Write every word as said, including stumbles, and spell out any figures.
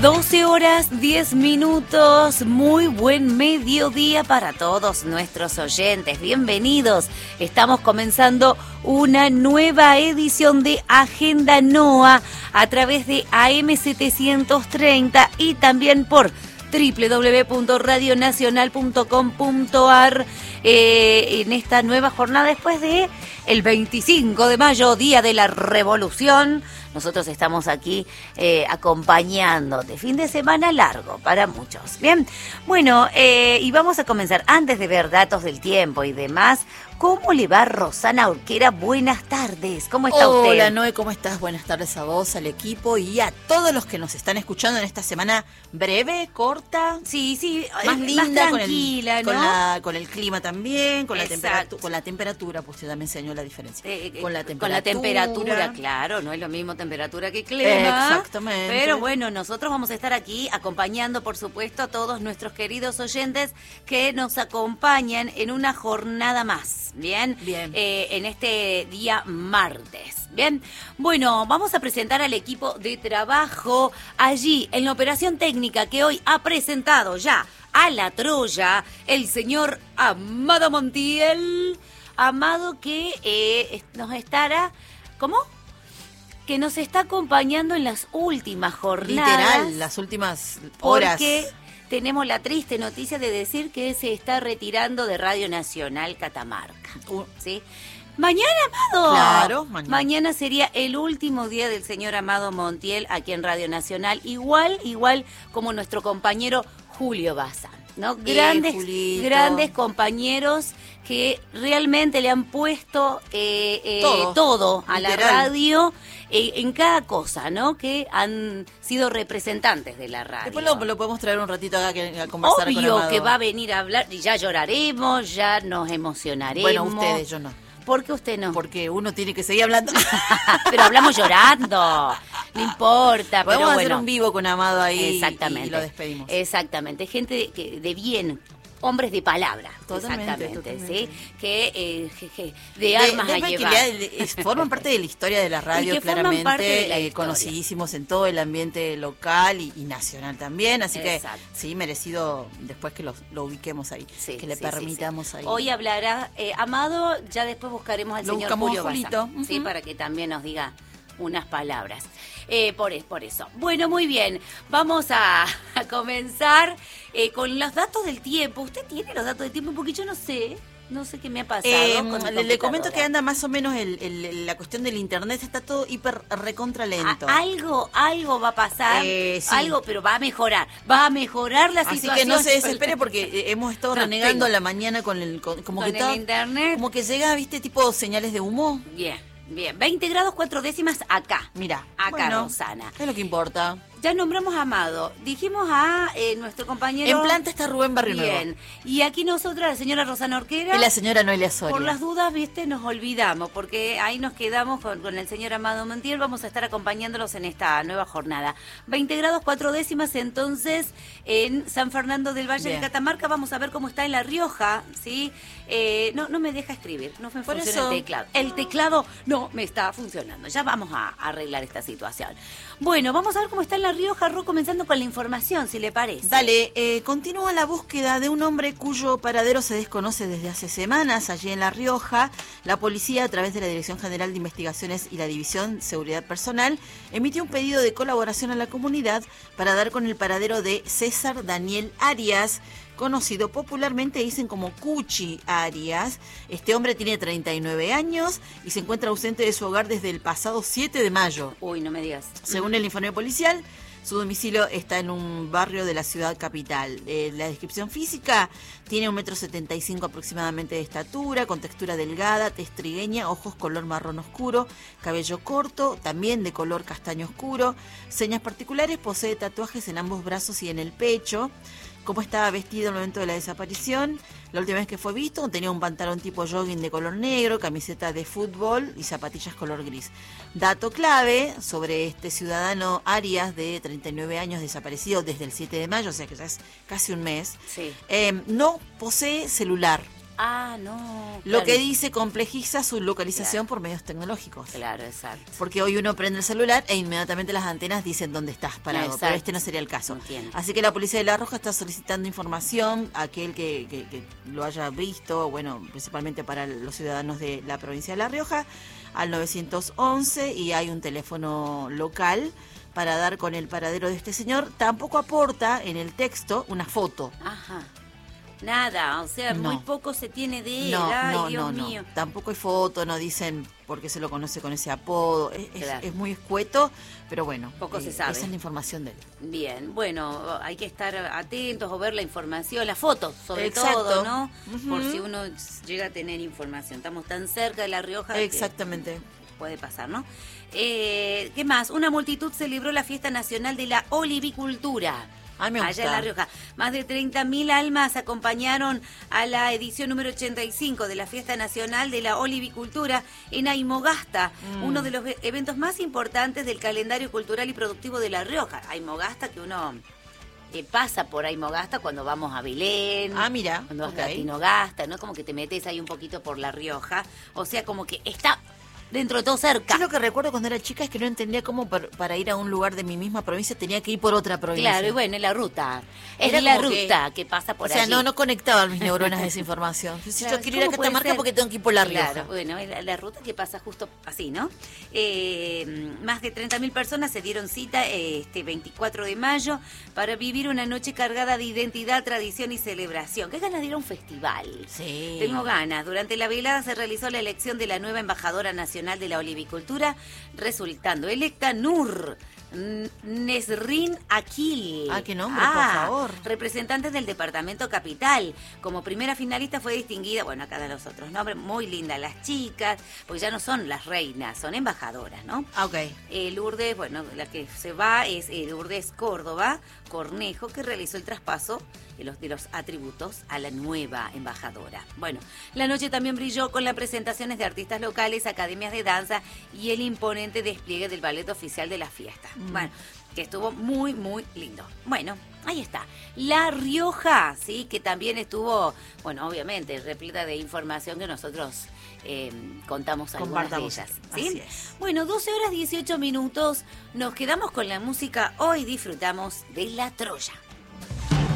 doce horas, diez minutos, muy buen mediodía para todos nuestros oyentes, bienvenidos. Estamos comenzando una nueva edición de Agenda NOA a través de A M setecientos treinta y también por doble u doble u doble u punto radio nacional punto com punto a r eh, en esta nueva jornada después de el veinticinco de mayo, Día de la Revolución. Nosotros estamos aquí eh, acompañándote. Fin de semana largo para muchos. Bien, bueno, eh, y vamos a comenzar. Antes de ver datos del tiempo y demás, ¿cómo le va Rosana Urquera? Buenas tardes. ¿Cómo está Hola, usted? Hola, Noé, ¿cómo estás? Buenas tardes a vos, al equipo y a todos los que nos están escuchando en esta semana breve, corta. Sí, sí, más eh, linda, más con, tranquila, el, ¿no? con, la, con el clima también, con la, Exacto. temperatu- con la temperatura, pues usted también enseñó la diferencia. Eh, eh, con la temperatura. Con la temperatura, claro, no es lo mismo temperatura que clima. Exactamente. Pero bueno, nosotros vamos a estar aquí acompañando, por supuesto, a todos nuestros queridos oyentes que nos acompañan en una jornada más, ¿bien? Bien. Eh, en este día martes, ¿bien? Bueno, vamos a presentar al equipo de trabajo allí en la operación técnica que hoy ha presentado ya a la Troya el señor Amado Montiel. Amado que eh, nos estará, ¿cómo? Que nos está acompañando en las últimas jornadas. Literal, las últimas horas. Porque tenemos la triste noticia de decir que se está retirando de Radio Nacional Catamarca. Uh, ¿Sí? Mañana, Amado. Claro, mañana. Mañana sería el último día del señor Amado Montiel aquí en Radio Nacional. Igual, igual como nuestro compañero Julio Bazán, ¿no? Grandes, Julito. grandes compañeros que realmente le han puesto eh, eh, Todo, todo a literal. la radio eh, en cada cosa, ¿no? Que han sido representantes de la radio. Después lo, lo podemos traer un ratito acá que- a conversar con Obvio Amado. que va a venir a hablar y ya lloraremos, ya nos emocionaremos. Bueno, ustedes, yo no. ¿Por qué usted no? Porque uno tiene que seguir hablando. Pero hablamos llorando, no importa. Podemos pero hacer bueno. un vivo con Amado ahí. Exactamente. Y lo despedimos. Exactamente, gente de, que- de bien, hombres de palabra. Totalmente, Exactamente, totalmente. ¿sí? Que eh, je- je, de armas de, a de que llevar. le- le- es- forman parte de la historia de la radio, que forman claramente, parte de la eh, historia. conocidísimos en todo el ambiente local y, y nacional también, así Exacto. que sí, merecido después que lo, lo ubiquemos ahí, Sí, que le sí, sí, permitamos sí. ahí. Hoy hablará eh, Amado, ya después buscaremos al Lo señor buscamos Julio a Julito. Bazán, ¿sí? Ujú. Para que también nos diga unas palabras. Eh, por, es- por eso. Bueno, muy bien. Vamos a, a comenzar eh, con los datos del tiempo. ¿Usted tiene los datos del tiempo? Porque yo no sé. No sé qué me ha pasado. Eh, con mi le, le comento computadora. que anda más o menos el, el- la cuestión del internet, está todo hiper recontra lento. A- algo, algo va a pasar, Eh, sí. algo, pero va a mejorar, va a mejorar la Así situación. que no se desespere porque eh, hemos estado No, renegando tengo. la mañana con el con- como Con que el todo- internet. como que llega, viste, tipo señales de humo. Bien, bien. veinte grados cuatro décimas acá. Mira, Acá, bueno, Rosana. es lo que importa. Ya nombramos a Amado. Dijimos a eh, nuestro compañero. En planta está Rubén Barrio Nuevo. Bien. Y aquí nosotros, la señora Rosana Orquera. Y la señora Noelia Soria. Por las dudas, viste, nos olvidamos, porque ahí nos quedamos con, con el señor Amado Montiel. Vamos a estar acompañándolos en esta nueva jornada. veinte grados cuatro décimas, entonces, en San Fernando del Valle Bien. de Catamarca. Vamos a ver cómo está en La Rioja, ¿sí? Eh, no, no me deja escribir, no me Por funciona eso. el teclado. El teclado no me está funcionando. Ya vamos a arreglar esta situación. Bueno, vamos a ver cómo está en La Rioja, Ro, comenzando con la información, si le parece. Dale, eh, continúa la búsqueda de un hombre cuyo paradero se desconoce desde hace semanas allí en La Rioja. La policía, a través de la Dirección General de Investigaciones y la División Seguridad Personal, emitió un pedido de colaboración a la comunidad para dar con el paradero de César Daniel Arias, conocido popularmente, dicen como Cuchi Arias. Este hombre tiene treinta y nueve años y se encuentra ausente de su hogar desde el pasado siete de mayo. Uy, no me digas. Según el informe policial, su domicilio está en un barrio de la ciudad capital. Eh, la descripción física tiene un metro setenta y cinco aproximadamente de estatura, con textura delgada, tez trigueña, ojos color marrón oscuro, cabello corto, también de color castaño oscuro. Señas particulares, posee tatuajes en ambos brazos y en el pecho. Cómo estaba vestido al momento de la desaparición. La última vez que fue visto tenía un pantalón tipo jogging de color negro, camiseta de fútbol y zapatillas color gris. Dato clave sobre este ciudadano Arias, de treinta y nueve años, desaparecido desde el siete de mayo, o sea que ya es casi un mes. Sí. Eh, no posee celular. Ah, no. Lo claro. que dice complejiza su localización Claro. por medios tecnológicos. Claro, exacto. Porque hoy uno prende el celular e inmediatamente las antenas dicen dónde estás parado, Exacto. pero este no sería el caso. Entiendo. Así que la policía de La Rioja está solicitando información a aquel que, que, que lo haya visto, bueno, principalmente para los ciudadanos de la provincia de La Rioja, al nueve once, y hay un teléfono local para dar con el paradero de este señor. Tampoco aporta en el texto una foto. Ajá. Nada, o sea, No. muy poco se tiene de él. No, Ay, no, Dios no, mío. no. Tampoco hay foto, no dicen por qué se lo conoce con ese apodo. Es, es- Claro. es muy escueto, pero bueno. Poco se sabe. Esa es la información de él. Bien, bueno, hay que estar atentos o ver la información, las fotos, sobre Exacto. todo, ¿no? Ujú. Por si uno llega a tener información. Estamos tan cerca de La Rioja que Exactamente. puede pasar, ¿no? Eh, ¿Qué más? Una multitud celebró la fiesta nacional de la olivicultura. Ay, me gusta. Allá en La Rioja. Más de treinta mil almas acompañaron a la edición número ochenta y cinco de la Fiesta Nacional de la Olivicultura en Aymogasta, Mm. uno de los e- eventos más importantes del calendario cultural y productivo de La Rioja. Aymogasta, que uno eh, pasa por Aymogasta cuando vamos a Belén. Ah, mira. Cuando vas ok. a Tinogasta, ¿no? Como que te metes ahí un poquito por La Rioja. O sea, como que está dentro de todo cerca. Yo lo que recuerdo cuando era chica es que no entendía cómo par- para ir a un lugar de mi misma provincia tenía que ir por otra provincia. Claro, y bueno, es la ruta. Es Era la como que- ruta que, pasa por o sea, allí. no, no conectaban mis neuronas esa información. Si Claro, yo quiero ir a ¿cómo puede Catamarca ser? porque tengo que ir por La Rioja. Claro, bueno, es la, la ruta que pasa justo así, ¿no? Eh, más de treinta mil personas se dieron cita eh, este veinticuatro de mayo para vivir una noche cargada de identidad, tradición y celebración. ¿Qué ganas de ir a un festival? Sí. Tengo ganas. Durante la velada se realizó la elección de la nueva embajadora nacional de la olivicultura, resultando electa Nur N- Nesrin Akil. Ah, qué nombre, por favor. Representante del departamento capital. Como primera finalista fue distinguida, bueno, acá de los otros nombres, muy lindas las chicas, porque ya no son las reinas, son embajadoras, ¿no? Ah, ok. Eh, Lourdes, bueno, la que se va es eh, Lourdes Córdoba Cornejo, que realizó el traspaso de los, de los atributos a la nueva embajadora. Bueno, la noche también brilló con las presentaciones de artistas locales, academias de danza y el imponente despliegue del ballet oficial de la fiesta. Mm. Bueno, que estuvo muy, muy lindo. Bueno, ahí está. La Rioja, sí, que también estuvo, bueno, obviamente, repleta de información que nosotros eh, contamos algunas de Compartamos. ellas. ¿sí? Así es. Bueno, doce horas dieciocho minutos, nos quedamos con la música, hoy disfrutamos de La Troya.